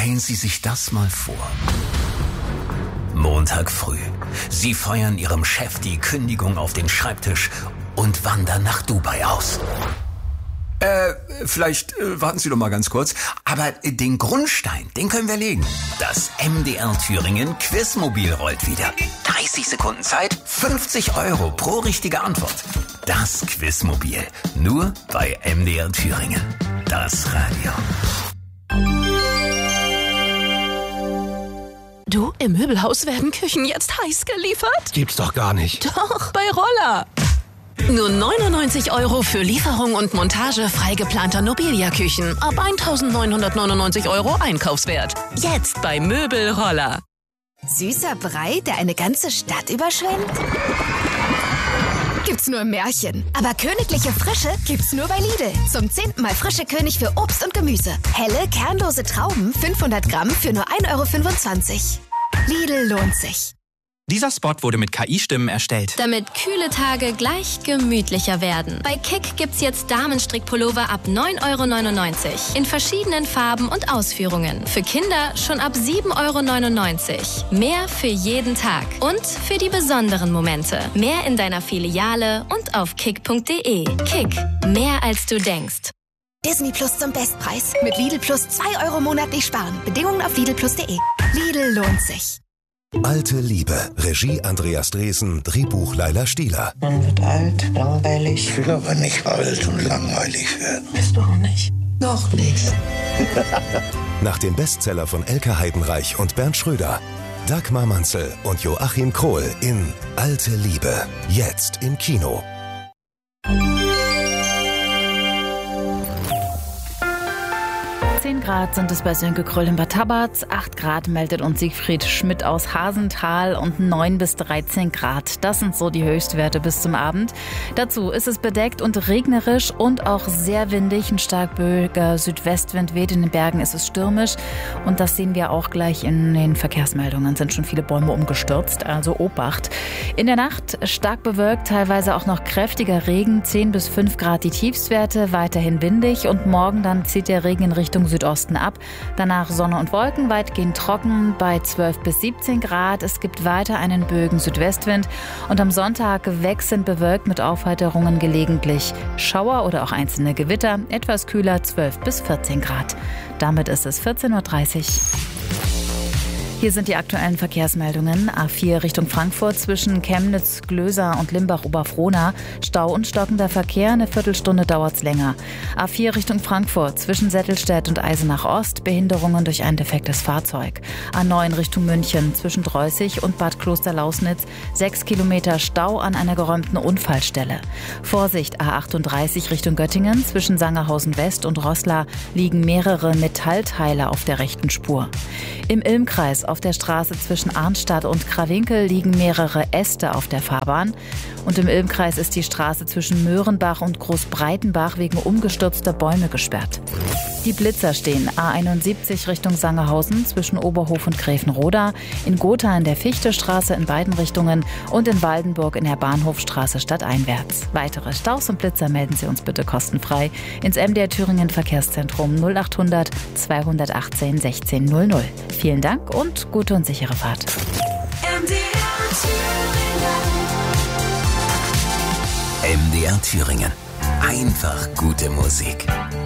Stellen Sie sich das mal vor. Montag früh. Sie feuern Ihrem Chef die Kündigung auf den Schreibtisch und wandern nach Dubai aus. Vielleicht warten Sie doch mal ganz kurz. Aber den Grundstein, den können wir legen. Das MDR Thüringen Quizmobil rollt wieder. 30 Sekunden Zeit, 50 € pro richtige Antwort. Das Quizmobil. Nur bei MDR Thüringen. Das Radio. Du, im Möbelhaus werden Küchen jetzt heiß geliefert? Gibt's doch gar nicht. Doch, bei Roller. Nur 99 € für Lieferung und Montage frei geplanter Nobilia-Küchen. Ab 1.999 € Einkaufswert. Jetzt bei Möbelroller. Süßer Brei, der eine ganze Stadt überschwemmt? Gibt's nur im Märchen. Aber königliche Frische gibt's nur bei Lidl. Zum 10. Mal frische König für Obst und Gemüse. Helle, kernlose Trauben, 500 Gramm für nur 1,25 €. Lidl lohnt sich. Dieser Spot wurde mit KI-Stimmen erstellt. Damit kühle Tage gleich gemütlicher werden. Bei Kick gibt's jetzt Damenstrickpullover ab 9,99 € in verschiedenen Farben und Ausführungen. Für Kinder schon ab 7,99 €. Mehr für jeden Tag und für die besonderen Momente. Mehr in deiner Filiale und auf kick.de. Kick, mehr als du denkst. Disney Plus zum Bestpreis. Mit Lidl Plus 2 € monatlich sparen. Bedingungen auf lidlplus.de. Lidl lohnt sich. Alte Liebe. Regie Andreas Dresen. Drehbuch Laila Stieler. Man wird alt, langweilig. Ich will aber nicht alt und langweilig werden. Bist du auch nicht? Noch nicht. Nach dem Bestseller von Elke Heidenreich und Bernd Schröder. Dagmar Manzel und Joachim Krohl in Alte Liebe. Jetzt im Kino. 10 Grad sind es bei Sönke Kröll in Bad Tabatz, 8 Grad meldet uns Siegfried Schmidt aus Hasenthal und 9 bis 13 Grad. Das sind so die Höchstwerte bis zum Abend. Dazu ist es bedeckt und regnerisch und auch sehr windig. Ein stark böiger Südwestwind weht, in den Bergen ist es stürmisch und das sehen wir auch gleich in den Verkehrsmeldungen. Sind schon viele Bäume umgestürzt, also Obacht. In der Nacht stark bewölkt, teilweise auch noch kräftiger Regen, 10 bis 5 Grad die Tiefstwerte, weiterhin windig und morgen dann zieht der Regen in Richtung Südosten ab. Danach Sonne und Wolken, weitgehend trocken bei 12 bis 17 Grad. Es gibt weiter einen böigen Südwestwind und am Sonntag wechselnd bewölkt mit Aufheiterungen gelegentlich Schauer oder auch einzelne Gewitter. Etwas kühler 12 bis 14 Grad. Damit ist es 14:30 Uhr. Hier sind die aktuellen Verkehrsmeldungen. A4 Richtung Frankfurt zwischen Chemnitz, Glöser und Limbach-Oberfrohna. Stau und stockender Verkehr, eine Viertelstunde dauert's länger. A4 Richtung Frankfurt zwischen Settelstedt und Eisenach-Ost. Behinderungen durch ein defektes Fahrzeug. A9 Richtung München zwischen Dreußig und Bad Klosterlausnitz. 6 Kilometer Stau an einer geräumten Unfallstelle. Vorsicht, A38 Richtung Göttingen zwischen Sangerhausen West und Roßla liegen mehrere Metallteile auf der rechten Spur. Im Ilmkreis auf der Straße zwischen Arnstadt und Krawinkel liegen mehrere Äste auf der Fahrbahn. Und im Ilmkreis ist die Straße zwischen Möhrenbach und Großbreitenbach wegen umgestürzter Bäume gesperrt. Die Blitzer stehen A71 Richtung Sangerhausen zwischen Oberhof und Gräfenroda, in Gotha in der Fichtestraße in beiden Richtungen und in Waldenburg in der Bahnhofstraße stadteinwärts. Weitere Staus und Blitzer melden Sie uns bitte kostenfrei ins MDR Thüringen Verkehrszentrum 0800 218 16 00. Vielen Dank und gute und sichere Fahrt. MDR Thüringen. Einfach gute Musik.